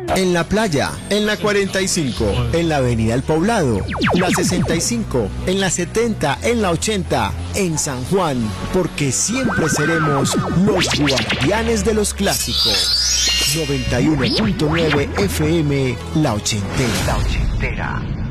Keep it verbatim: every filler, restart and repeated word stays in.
En la playa, en la cuarenta y cinco, en la avenida El Poblado, la sesenta y cinco, en la setenta, en la ochenta, en San Juan, porque siempre seremos los guardianes de los clásicos. noventa y uno punto nueve F M, La Ochentera. La Ochentera.